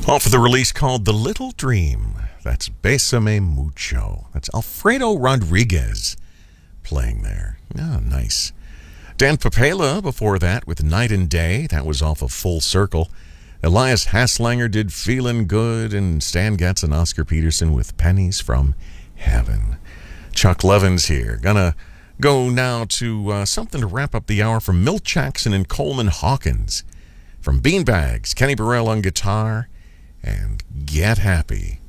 Off of the release called The Little Dream. That's Besame Mucho. That's Alfredo Rodriguez playing there. Oh, nice. Dan Papela before that with Night and Day. That was off of Full Circle. Elias Haslanger did Feelin' Good, and Stan Getz and Oscar Peterson with Pennies from Heaven. Chuck Levins here. Gonna go now to something to wrap up the hour from Milt Jackson and Coleman Hawkins. From Beanbags, Kenny Burrell on guitar, and Get Happy.